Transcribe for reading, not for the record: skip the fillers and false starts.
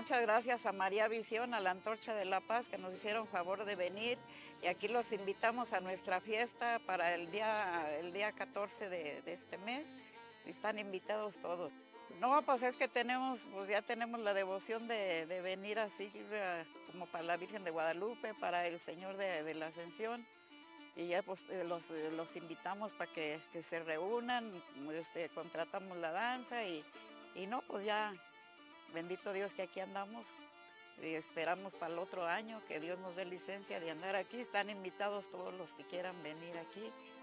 muchas gracias a María Visión, a la Antorcha de la Paz, que nos hicieron favor de venir. Y aquí los invitamos a nuestra fiesta para el día 14 de este mes. Están invitados todos. No, pues es que ya tenemos la devoción de venir así, como para la Virgen de Guadalupe, para el Señor de la Ascensión. Y ya pues los invitamos para que se reúnan, contratamos la danza y no, pues ya, bendito Dios que aquí andamos y esperamos para el otro año que Dios nos dé licencia de andar aquí. Están invitados todos los que quieran venir aquí.